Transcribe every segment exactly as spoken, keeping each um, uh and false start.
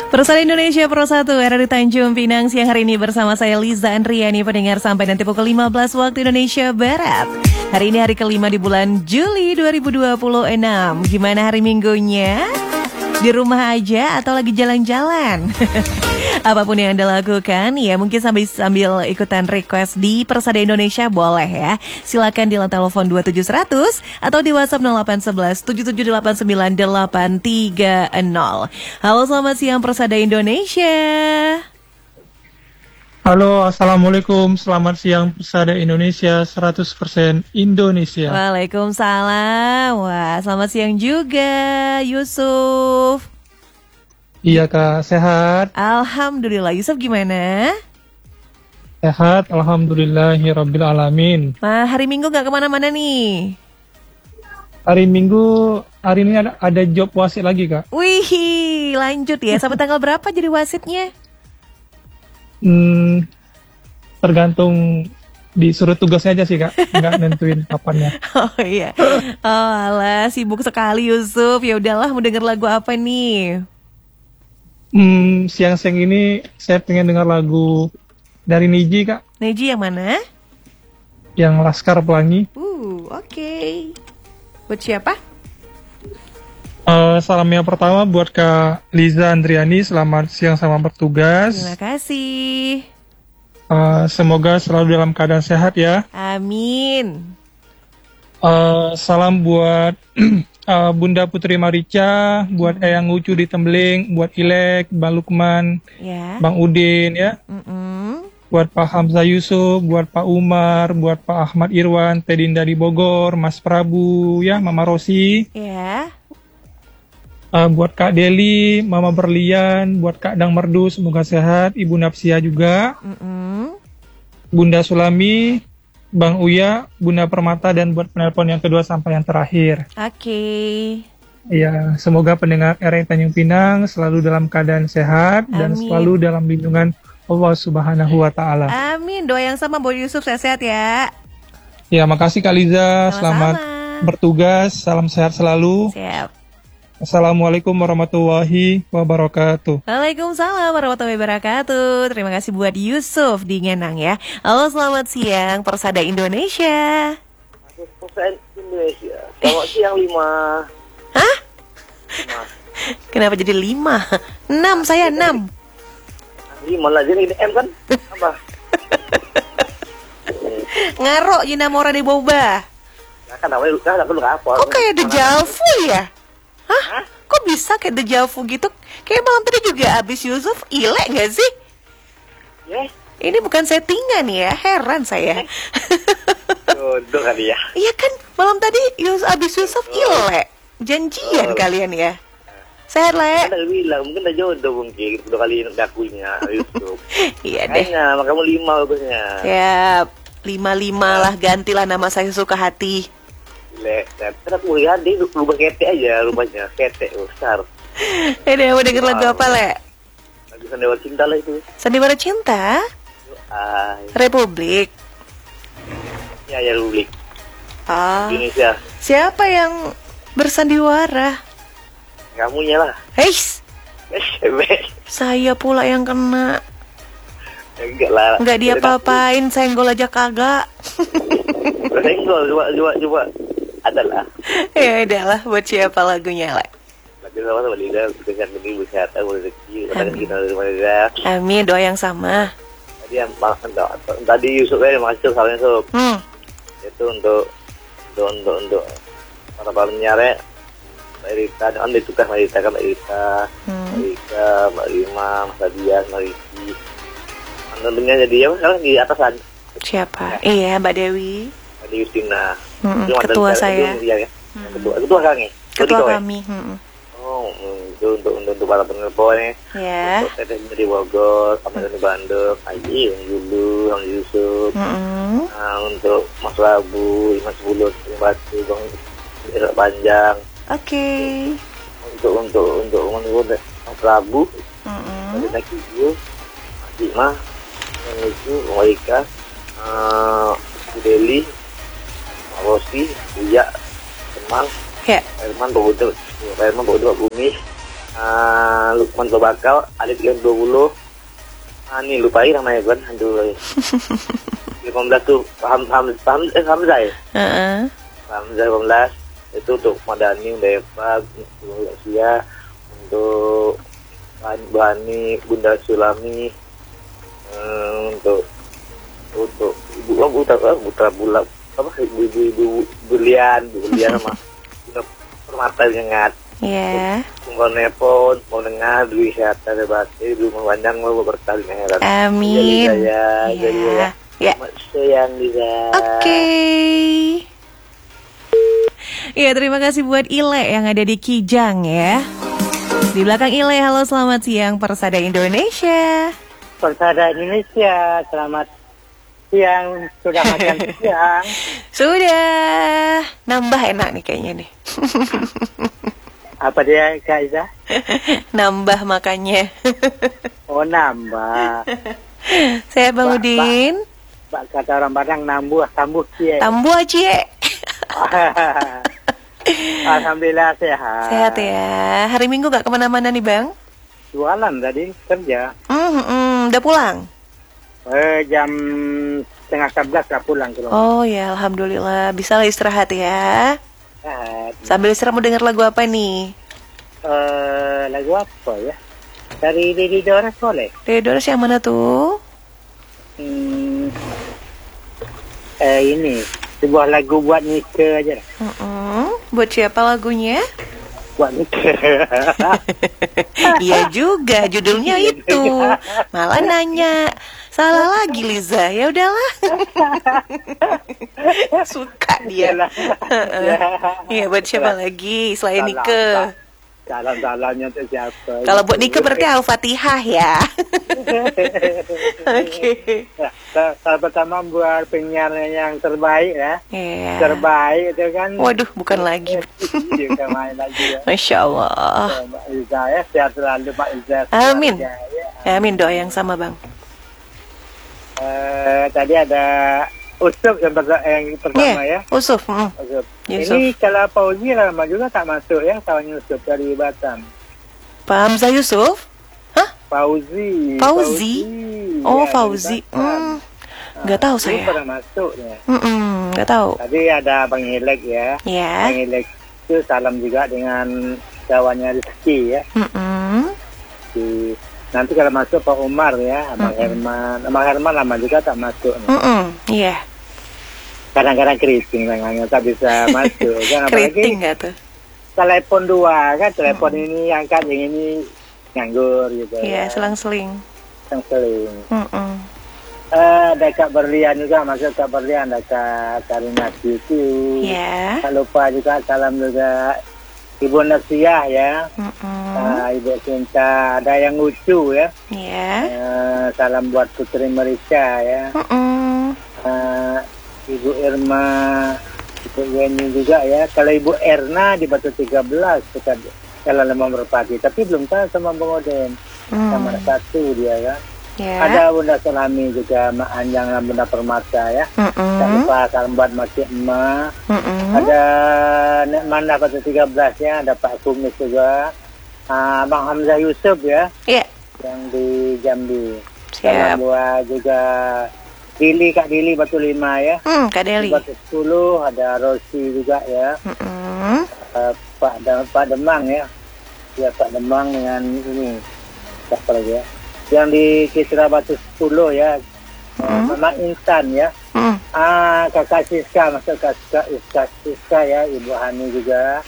Persada Indonesia Pro satu R R I Tanjung Pinang siang hari ini bersama saya Liza Andriani, pendengar sampai nanti pukul lima belas waktu Indonesia Barat. Hari ini hari kelima di bulan Juli dua ribu dua puluh enam. Gimana hari Minggunya? Di rumah aja atau lagi jalan-jalan? Apapun yang Anda lakukan, ya mungkin sambil, sambil ikutan request di Persada Indonesia boleh ya. Silakan di line telepon dua tujuh seratus atau di WhatsApp nol delapan satu satu tujuh tujuh delapan sembilan delapan tiga nol. Halo, selamat siang Persada Indonesia. Halo, Assalamualaikum. Selamat siang Persada Indonesia, seratus persen Indonesia. Waalaikumsalam. Wah, selamat siang juga Yusuf. Iya Kak, sehat? Alhamdulillah. Yusuf gimana? Sehat, alhamdulillahirabbil alamin. Nah, hari Minggu gak kemana-mana nih? Hari Minggu, hari ini ada, ada job wasit lagi Kak. Wih, lanjut ya. Sampai tanggal berapa jadi wasitnya? Hmm, tergantung disuruh tugasnya aja sih Kak, nggak nentuin kapannya. Oh iya. Oh alah, sibuk sekali Yusuf. Ya udahlah, mau denger lagu apa nih? Hmm, siang-siang ini saya pengen dengar lagu dari Niji Kak. Neji yang mana? Yang Laskar Pelangi. Uh, oke. Okay. Buat siapa? Uh, salam yang pertama buat Kak Liza Andriani, selamat siang sama bertugas. Terima kasih. Uh, semoga selalu dalam keadaan sehat ya. Amin. Uh, salam buat uh, Bunda Putri Marica, buat Eyang Ucu di Tembeling, buat Ilek, Bang Lukman, ya. Bang Udin ya. Mm-mm. Buat Pak Hamzah Yusuf, buat Pak Umar, buat Pak Ahmad Irwan, Teh Dinda di Bogor, Mas Prabu ya, Mama Rosi. Ya. Uh, buat Kak Deli, Mama Berlian, buat Kak Dang Merdu, semoga sehat, Ibu Napsia juga. Mm-mm. Bunda Sulami, Bang Uya, Bunda Permata, dan buat penelpon yang kedua sampai yang terakhir. Oke. Okay. Ya, semoga pendengar R R I Tanjung Pinang selalu dalam keadaan sehat. Amin. Dan selalu dalam lindungan Allah Subhanahu wa Ta'ala. Amin. Doa yang sama buat Yusuf, sehat-sehat ya. Ya, makasih Kak Liza. Sama-sama. Selamat bertugas. Salam sehat selalu. Siap. Assalamualaikum warahmatullahi wabarakatuh. Waalaikumsalam warahmatullahi wabarakatuh. Terima kasih buat Yusuf di Ngenang ya. Halo, selamat siang Persada Indonesia. Persada Indonesia. Selamat siang lima. Hah? Lima. Kenapa jadi lima? Enam, saya enam. Lima lah, jadi M kan? Apa? Ngaro Jinamora di Boba. Nah, kan namanya kan aku nggak apa. Kok kayak dejavu ya? Hah? Kok bisa kayak dejavu gitu? Kayak malam tadi juga abis Yusuf Ile gak sih? Ya? Ini bukan settingan ya, heran saya. Jodoh kali ya. Iya kan, malam tadi Yus, abis Yusuf Ile. Janjian oh. Kalian ya. Sehat Le. Kan udah bilang, mungkin udah jodoh mungkin. Udah kali ngakunya Yusuf. Iya deh. Kayaknya, maka kamu lima bagusnya. Siap, lima-lima lah, gantilah nama saya suka hati. Le, kenapa kuliah di rumah kete aja, rumahnya kete besar. Eh deh, mau denger lagu apa Le? Lagu Sandiwara Cinta lah itu. Sandiwara Cinta? Ay. Republik. Ya, ya Republik. Ah. Indonesia. Siapa yang bersandiwara? Kamunya lah. Heis. Saya pula yang kena. Enggak lah. Enggak dia apa-apain, senggol aja kagak. Senggol, coba, coba, coba. Adalah. Ya udahlah, buat siapa lagunya Le? Lagu sama-sama Lidah, dengan demi sehat, rezeki, katakan kita dari mana. Amin, doa yang sama. Tadi yang tadi Yusuf ya masuk soalnya Yusuf. Hmm. Itu untuk untuk untuk untuk para penyiar ya. Mbak Rita, kan ditukar Mbak Rita kan Mbak Rita, hmm. Mbak Rita, Mbak Rima, Mas Adian, Mbak Riti. Tentunya jadi ya sekarang di atasan. Siapa? Ya. Iya, Mbak Dewi. Mbak Dewi Justina. Hmm, ketua saya. Itu, ya, ya. Hmm. Ketua, ketua kami. Ketua kami. Hmm. Oh, itu untuk untuk untuk para penelpon ya. Untuk Teteh dari Bogor, sama dari Bandung, Aji, yang Yulu, yang Yusuf. Hmm. Nah, untuk Mas Rabu, Mas Bulut, Batu, Bang Irak Panjang. Oke. Okay. Untuk untuk untuk menurut Mas Rabu. Hmm. Dari lagi itu, Mas Ima, yang itu, Maika, uh, Deli, Rosi, Buya, Teman, ya. Herman Bodoh, Herman Bodoh, Bumi, uh, Lukman Bakal, Alif yang dua puluh. Ah, ini lupain namanya kan, aduh. lima belas tuh, paham, paham, paham, eh, Hamzah ya? Heeh. Hamzah lima belas, itu untuk Madani, Deva, untuk Sia, untuk Bani, Bunda Sulami, um, untuk untuk ibu oh, putra putra bulat apa ibu ibu ibu Bulian Bulian sama Permata Nyengat. Ya. Tunggal nepon, mau dengar, Dwi sehat ada bati, belum panjang mau berkali heran. Amin. Jadi saya, jadi Ya. Ya. sayang Liza. Oke. Iya, terima kasih buat Ile yang ada di Kijang ya. Di belakang Ile, halo selamat siang Persada Indonesia. Persada Indonesia, selamat siang. Sudah makan siang? Sudah. Nambah enak nih kayaknya nih. Apa dia Kak Iza? Nambah makannya. Oh nambah. Sehat Bang Ba- Udin. Bak kata orang Padang nambuh tambuh cie. Tambuh cie. Alhamdulillah sehat. Sehat ya. Hari Minggu gak kemana-mana nih Bang? Jualan tadi kerja. Hmm, hmm, udah pulang? Eh jam setengah sebelas lah pulang ke rumah. Oh ya, alhamdulillah. Bisa lah istirahat ya. Sehat. Sambil istirahat mau denger lagu apa nih? Eh lagu apa ya? Dari Didi Dora Soleh. Dede Doris yang mana tuh? Hmm, eh ini sebuah lagu buat Nika aja. Mm-mm. Buat siapa lagunya? Buat Nika. Iya juga, judulnya itu. Malah nanya. Salah lagi Liza. Ya udahlah. Suka dia. Iya, buat siapa lagi selain Nike? Salam-salamnya untuk siapa? Kalau buat Nike berarti Al-Fatihah ya. Oke. Ya, sa- salah pertama buat penyiar yang terbaik ya. Iya. Terbaik itu kan. Waduh, bukan lagi. Juga main lagi ya. Masya Allah. Ya, Mbak Iza ya, sehat selalu Mbak Iza. Amin. Ya, ya. Amin, doa yang sama Bang. Eh, tadi ada Usup yang, perta- yang pertama Iya, ya. Usuf. mm. Usup. Yusuf. Ini kalau Fauzi lama juga tak masuk ya, kawan Usup dari Batam. Pak Hamzah Yusuf? Hah? Fauzi. Fauzi? Oh, Ya, Fauzi. dari Batam. Hmm. Nggak tahu Dia saya. pernah masuk ya. Mm-mm, nggak tahu. Tadi ada Bang Ilek ya. Ya. Bang Ilek itu salam juga dengan kawannya Rizky ya. Mm-mm. Di, nanti kalau masuk Pak Umar ya, Abang Herman. Abang Herman lama juga tak masuk. Mm-mm. Iya. Kadang-kadang keriting tangannya tak bisa masuk. Kan Keriting apalagi nggak tuh? telepon dua kan, telepon ini angkat, yang ini nganggur gitu. Iya, ya. selang-seling. Selang-seling. Mm-mm. Eh, ada Kak Berlian juga, masuk Kak Berlian, ada Kak Karina Cucu. Iya. Tak lupa juga salam juga Ibu Nasiah ya. Mm-mm. Ah, Ibu Cinta, ada yang lucu ya. Iya. Eh, salam buat Putri Merica ya. Mm-mm. Eh, Ibu Irma, Ibu Yeni juga ya. Kalau Ibu Erna di Batu tiga belas dekat Jalan Lembang Merpati, tapi belum tahu sama Bang Oden. Mm. Nomor satu dia kan. Iya. Ada Bunda Salami juga, Mak Anjang dan Bunda Permata ya. Tak Mm-mm. lupa salam buat Makcik Emak. Mm-mm. Ada Nek Manda Batu tiga belas ya, ada Pak Kumis juga. Ah, Bang Hamzah Yusuf ya, Iya. yang di Jambi. Siap. Salam buat juga Dili, Kak Dili Batu lima ya. Hmm, Kak Deli. Batu sepuluh, ada Rosi juga ya. Mm-mm. Uh, Pak Dem- Pak Demang ya. Ya Pak Demang dengan ini. Siapa lagi ya? Yang di Kisra Batu sepuluh ya. Uh, Mama Intan ya. Mm. Ah, Kakak Siska, masuk Kakak Siska, Siska ya, Ibu Hani juga.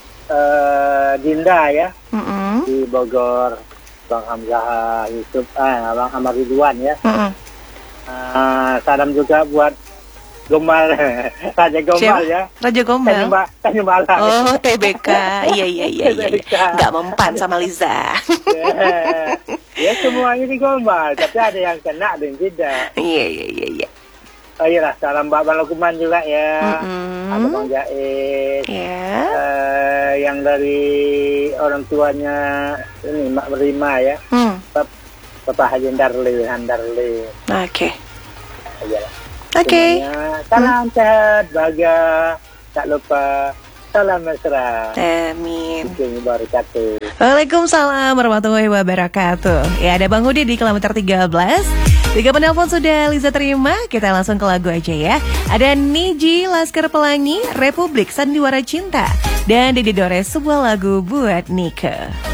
Eh, Dinda ya, Mm-mm. di Bogor. Bang Hamzah Yusuf, ah, Bang Amar Ridwan ya. Mm-mm. Ah, salam juga buat Gombal, Raja Gombal Siapa? ya. Raja Gombal. Tanjung, Tanjung Balai. Oh, T B K. Iya, iya, iya, iya. T B K. Nggak mempan sama Liza. Ya, ya semuanya di Gombal, tapi ada yang kena ada yang tidak. Iya, iya, iya, iya. Oh iyalah, salam Mbak Bang Lukman juga ya. Mm-mm. Ada Bang Jais. Iya. Eh, yang dari orang tuanya ini Mak Berima ya. Hmm. Bap- Bapak Haji Darli, Handarli. Oke. Iyalah. Oke. Semuanya salam sehat, bahagia, tak lupa salam mesra. Amin. Amin. Wabarakatuh. Waalaikumsalam warahmatullahi wabarakatuh. Ya, ada Bang Hudi di kilometer tiga belas. Tiga penelpon sudah Liza terima. Kita langsung ke lagu aja ya. Ada Niji Laskar Pelangi, Republik Sandiwara Cinta, dan Didi Dores, sebuah lagu buat Nike.